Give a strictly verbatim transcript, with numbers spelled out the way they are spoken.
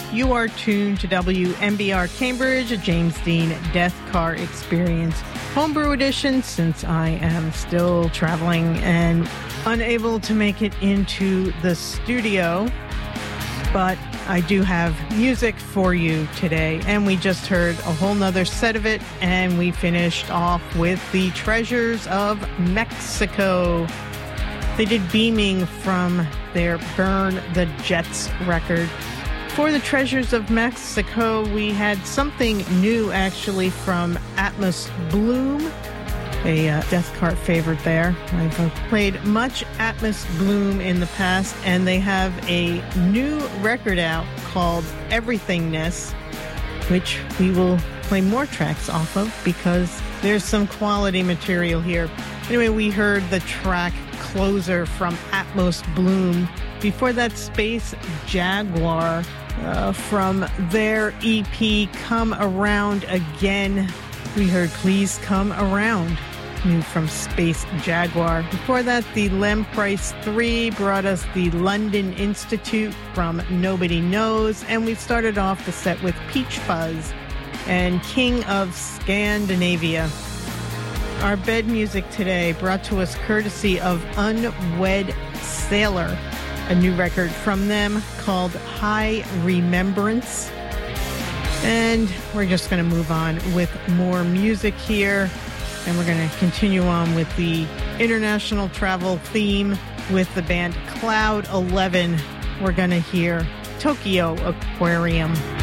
You are tuned to W M B R Cambridge, a James Dean Death Car Experience Homebrew Edition, since I am still traveling and unable to make it into the studio. But I do have music for you today, and we just heard a whole nother set of it, and we finished off with the Treasures of Mexico. They did Beaming from their Burn the Jets record. For the Treasures of Mexico, we had something new, actually, from Atmos Bloom, a uh, Death Cart favorite there. I've uh, played much Atmos Bloom in the past, and they have a new record out called Everythingness, which we will play more tracks off of because there's some quality material here. Anyway, we heard the track Closer from Atmos Bloom. Before that, Space Jaguar uh, from their E P Come Around Again. We heard Please Come Around, new from Space Jaguar. Before that, the Lem Price three brought us the London Institute from Nobody Knows. And we started off the set with Peach Fuzz and King of Scandinavia. Our bed music today brought to us courtesy of Unwed Sailor, a new record from them called High Remembrance. And we're just going to move on with more music here. And we're going to continue on with the international travel theme with the band Cloud eleven. We're going to hear Tokyo Aquarium.